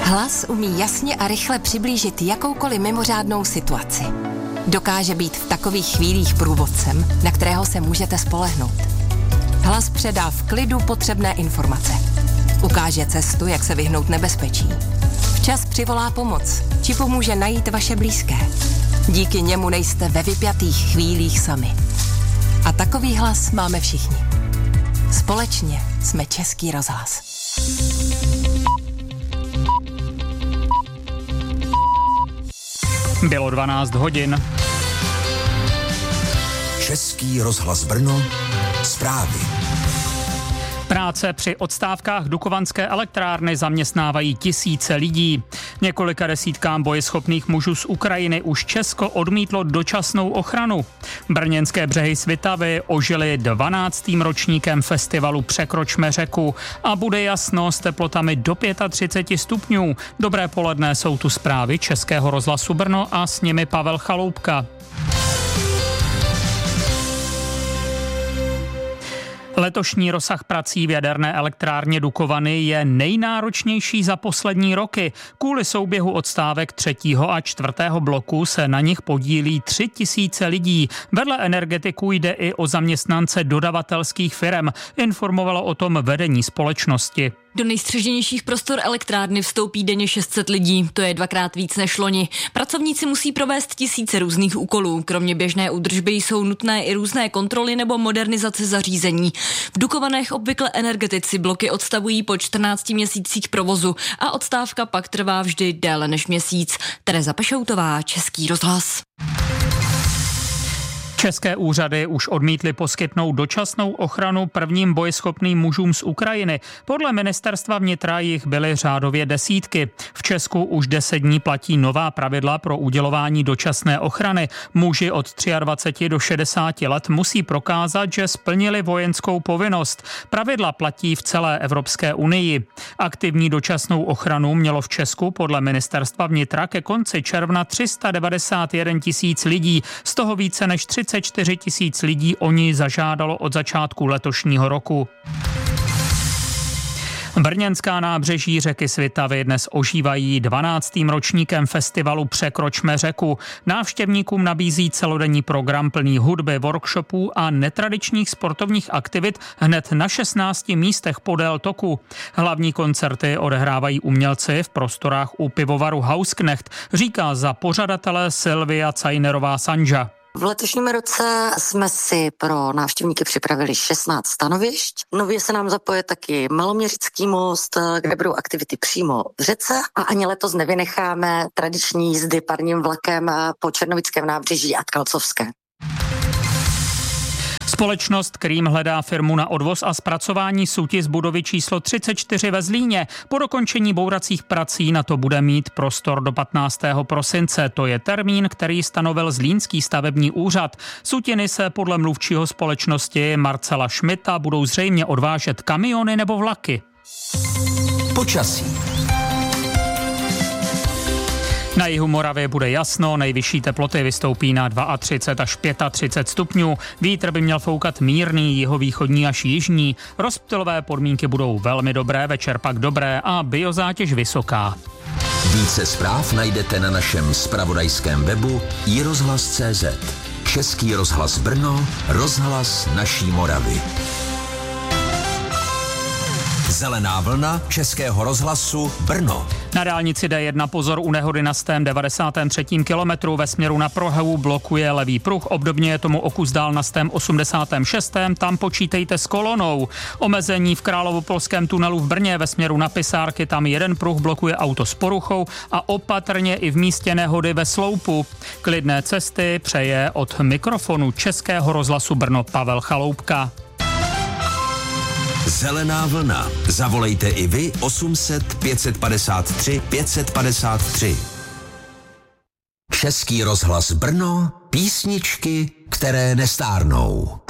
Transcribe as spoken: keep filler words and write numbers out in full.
Hlas umí jasně a rychle přiblížit jakoukoliv mimořádnou situaci. Dokáže být v takových chvílích průvodcem, na kterého se můžete spolehnout. Hlas předá v klidu potřebné informace. Ukáže cestu, jak se vyhnout nebezpečí. Včas přivolá pomoc, či pomůže najít vaše blízké. Díky němu nejste ve vypjatých chvílích sami. A takový hlas máme všichni. Společně jsme Český rozhlas. Bylo dvanáct hodin. Český rozhlas Brno, zprávy. Práce při odstávkách Dukovanské elektrárny zaměstnávají tisíce lidí. Několika desítkám bojeschopných mužů z Ukrajiny už Česko odmítlo dočasnou ochranu. Brněnské břehy Svitavy ožily dvanáctým ročníkem festivalu Překročme řeku a bude jasno s teplotami do třicet pět stupňů. Dobré poledne, jsou tu zprávy Českého rozhlasu Brno a s nimi Pavel Chaloupka. Letošní rozsah prací v jaderné elektrárně Dukovany je nejnáročnější za poslední roky. Kvůli souběhu odstávek třetího a čtvrtého bloku se na nich podílí tři tisíce lidí. Vedle energetiků jde i o zaměstnance dodavatelských firem, informovalo o tom vedení společnosti. Do nejstřeženějších prostor elektrárny vstoupí denně šest set lidí, to je dvakrát víc než loni. Pracovníci musí provést tisíce různých úkolů. Kromě běžné údržby jsou nutné i různé kontroly nebo modernizace zařízení. V Dukovanech obvykle energetici bloky odstavují po čtrnácti měsících provozu a odstávka pak trvá vždy déle než měsíc. Tereza Pešoutová, Český rozhlas. České úřady už odmítly poskytnout dočasnou ochranu prvním bojeschopným mužům z Ukrajiny. Podle ministerstva vnitra jich byly řádově desítky. V Česku už deset dní platí nová pravidla pro udělování dočasné ochrany. Muži od dvaceti tří do šedesáti let musí prokázat, že splnili vojenskou povinnost. Pravidla platí v celé Evropské unii. Aktivní dočasnou ochranu mělo v Česku podle ministerstva vnitra ke konci června tři sta devadesát jedna tisíc lidí, z toho více než třicet čtyři tisíc lidí o ní zažádalo od začátku letošního roku. Brněnská nábřeží řeky Svitavy dnes ožívají dvanáctým ročníkem festivalu Překročme řeku. Návštěvníkům nabízí celodenní program plný hudby, workshopů a netradičních sportovních aktivit hned na šestnácti místech podél toku. Hlavní koncerty odehrávají umělci v prostorách u pivovaru Hausknecht, říká za pořadatele Silvia Cajnerová-Sanža. V letošním roce jsme si pro návštěvníky připravili šestnáct stanovišť. Nově se nám zapoje taky Maloměřický most, kde budou aktivity přímo v řece a ani letos nevynecháme tradiční jízdy parním vlakem po Černovickém nábřeží a Tkalcovské. Společnost Krým hledá firmu na odvoz a zpracování suti z budovy číslo třicet čtyři ve Zlíně. Po dokončení bouracích prací na to bude mít prostor do patnáctého prosince. To je termín, který stanovil Zlínský stavební úřad. Sutiny se podle mluvčího společnosti Marcela Šmita budou zřejmě odvážet kamiony nebo vlaky. Počasí. Na jihu Moravy bude jasno, nejvyšší teploty vystoupí na třicet dva až třicet pět stupňů. Vítr by měl foukat mírný, jihovýchodní až jižní. Rozptylové podmínky budou velmi dobré, večer pak dobré a biozátěž vysoká. Více zpráv najdete na našem zpravodajském webu i rozhlas tečka cé zet. Český rozhlas Brno, rozhlas naší Moravy. Zelená vlna Českého rozhlasu Brno. Na dálnici D jedna pozor u nehody na stém devadesátém třetím kilometru ve směru na Prahu blokuje levý pruh. Obdobně je tomu o kus dál na stém osmdesátém šestém Tam počítejte s kolonou. Omezení v Královopolském tunelu v Brně ve směru na Pisárky. Tam jeden pruh blokuje auto s poruchou a opatrně i v místě nehody ve Sloupu. Klidné cesty přeje od mikrofonu Českého rozhlasu Brno Pavel Chaloupka. Zelená vlna. Zavolejte i vy osm set pět padesát tři pět padesát tři. Český rozhlas Brno, písničky, které nestárnou.